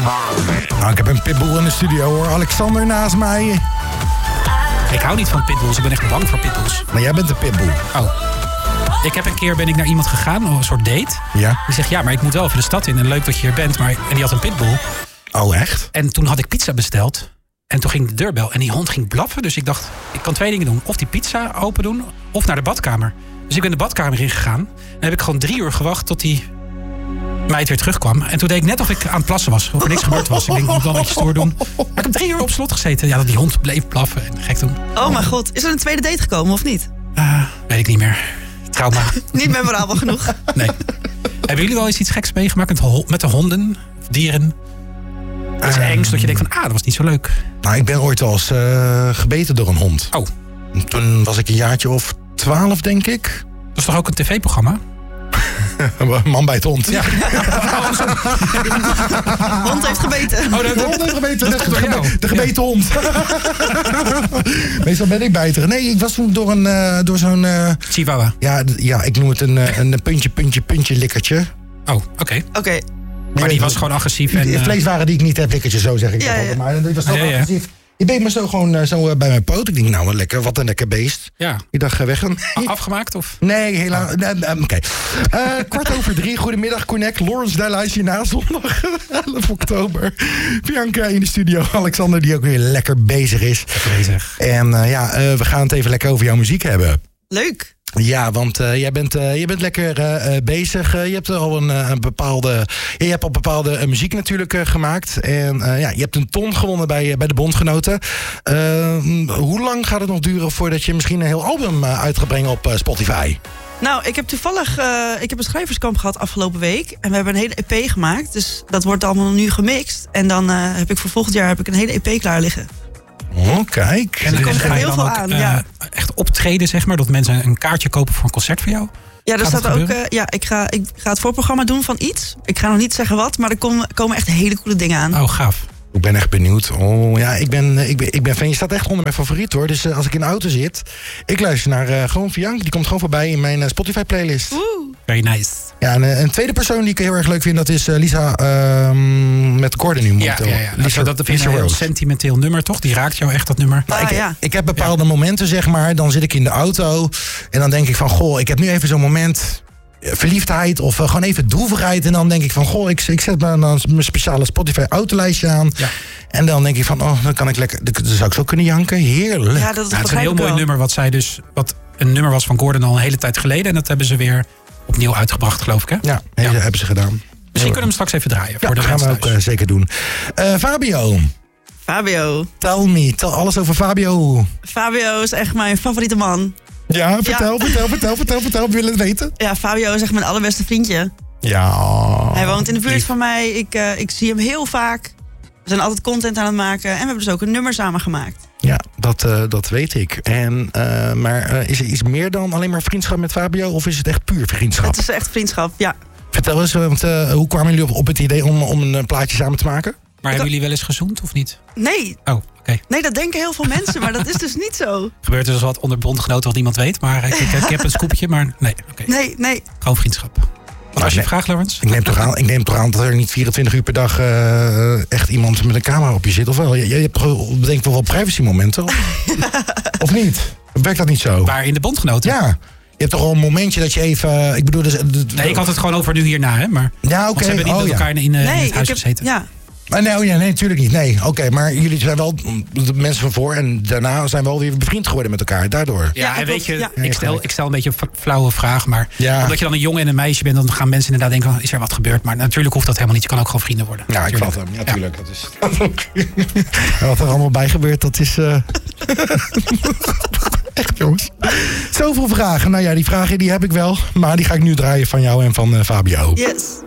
Nou, ik heb een pitbull in de studio hoor. Alexander naast mij. Ik hou niet van pitbulls, ik ben echt bang voor pitbulls. Maar jij bent een pitbull. Oh. Ik heb een keer naar iemand gegaan, een soort date. Ja. Die zegt, ja, maar ik moet wel even de stad in. En leuk dat je hier bent. En die had een pitbull. Oh, echt? En toen had ik pizza besteld. En toen ging de deurbel en die hond ging blaffen. Dus ik dacht, ik kan 2 dingen doen. Of die pizza open doen, of naar de badkamer. Dus ik ben de badkamer ingegaan. En dan heb ik gewoon 3 uur gewacht tot die meid weer terugkwam. En toen deed ik net of ik aan het plassen was. Of er niks gebeurd was. Ik denk, ik moet wel een beetje stoer doen. Maar ik heb 3 uur op slot gezeten. Ja, dat die hond bleef blaffen en gek doen. Oh mijn god, is er een tweede date gekomen of niet? Weet ik niet meer. Trauma. Niet memorabel genoeg. Nee. Hebben jullie wel eens iets geks meegemaakt met de honden? Of dieren? Iets engs dat je denkt van, dat was niet zo leuk. Nou, ik ben ooit al eens gebeten door een hond. Oh. Toen was ik een jaartje of 12, denk ik. Dat is toch ook een tv-programma? Man bij het hond. Ja. Hond heeft gebeten. De hond heeft gebeten. De gebeten hond. Meestal ben ik bijter. Nee, ik was toen door zo'n... Chihuahua. Ja, ik noem het een puntje likkertje. Oh, oké. Oké. Maar die was gewoon agressief. En vleeswaren die ik niet heb, likkertje, zo zeg ik. Ja. Maar die was zo agressief. Die beet me zo gewoon zo bij mijn poot. Ik denk, nou, wat een lekker beest. Ja. Ik dacht, weg. Afgemaakt of? Nee, helaas. Oké. 3:15. Goedemiddag, Connect. Lawrence Della hierna, zondag 11 oktober. Bianca in de studio. Alexander, die ook weer lekker bezig is. Bezig. En we gaan het even lekker over jouw muziek hebben. Leuk. Ja, want jij bent lekker bezig. Je hebt al een bepaalde muziek natuurlijk gemaakt. En je hebt een ton gewonnen bij de Bondgenoten. Hoe lang gaat het nog duren voordat je misschien een heel album uit gaat brengen op Spotify? Nou, ik heb toevallig een schrijverskamp gehad afgelopen week. En we hebben een hele EP gemaakt. Dus dat wordt allemaal nu gemixt. En dan heb ik voor volgend jaar een hele EP klaar liggen. Oh, kijk. En er komt ga je heel dan veel ook aan, ja. echt optreden, zeg maar? Dat mensen een kaartje kopen voor een concert voor jou? Ja, er staat ook. Ik ga het voorprogramma doen van iets. Ik ga nog niet zeggen wat, maar er komen echt hele coole dingen aan. Oh, gaaf. Ik ben echt benieuwd. Oh ja, ik ben fan. Je staat echt onder mijn favoriet hoor. Dus als ik in de auto zit, ik luister naar gewoon Bianca. Die komt gewoon voorbij in mijn Spotify playlist. Oeh. Very nice. Ja, en een tweede persoon die ik heel erg leuk vind, dat is Lisa met Gordon nu momenteel. Ja. Lisa, dat vind ik een heel sentimenteel nummer, toch? Die raakt jou echt, dat nummer. Nou, ik heb bepaalde momenten, zeg maar. Dan zit ik in de auto en dan denk ik van, goh, ik heb nu even zo'n moment verliefdheid of gewoon even droevigheid. En dan denk ik van, goh, ik zet mijn speciale Spotify autolijstje aan. Ja. En dan denk ik van, dan kan ik lekker, dan zou ik zo kunnen janken. Heerlijk. Ja, dat is het is een heel mooi nummer wat een nummer was van Gordon al een hele tijd geleden. En dat hebben ze weer opnieuw uitgebracht, geloof ik, hè? Ja, hebben ze gedaan. Misschien kunnen we hem straks even draaien. Ja, voor de gaan we ook zeker doen. Fabio. Tell alles over Fabio. Fabio is echt mijn favoriete man. Ja, vertel. We willen het weten. Ja, Fabio is echt mijn allerbeste vriendje. Ja. Hij woont in de buurt van mij. Ik zie hem heel vaak. We zijn altijd content aan het maken. En we hebben dus ook een nummer samen gemaakt. Ja, dat weet ik. Maar is er iets meer dan alleen maar vriendschap met Fabio? Of is het echt puur vriendschap? Het is echt vriendschap, ja. Vertel eens, hoe kwamen jullie op het idee om een plaatje samen te maken? Maar hebben jullie wel eens gezoend of niet? Nee. Oh, oké. Nee, dat denken heel veel mensen, maar dat is dus niet zo. Gebeurt er dus wat onder bondgenoten wat niemand weet. Maar ik heb een scoopje, maar nee. Okay. Nee. Gewoon vriendschap. Wat was je vraag, Lawrence? Ik neem toch aan dat er niet 24 uur per dag echt iemand met een camera op je zit. Of wel? Je hebt toch denk wel privacy momenten? Of niet? Werkt dat niet zo? Waar in de bondgenoten? Ja. Je hebt toch al een momentje dat je even... Ik bedoel, nee, ik had het gewoon over nu hierna, hè? Maar ja, oké. We hebben niet met elkaar in het huis gezeten. Ja. Nee, natuurlijk niet. Nee, oké, maar jullie zijn wel de mensen van voor en daarna zijn we wel weer bevriend geworden met elkaar. Daardoor. Ja, en weet je, ik stel een beetje een flauwe vraag, maar omdat je dan een jongen en een meisje bent, dan gaan mensen inderdaad denken, is er wat gebeurd? Maar natuurlijk hoeft dat helemaal niet. Je kan ook gewoon vrienden worden. Ja, ik vat hem. Ja, natuurlijk. Dat is... wat er allemaal bij gebeurt, dat is... Echt, jongens. Zoveel vragen. Nou ja, die vragen die heb ik wel. Maar die ga ik nu draaien van jou en van Fabio. Yes.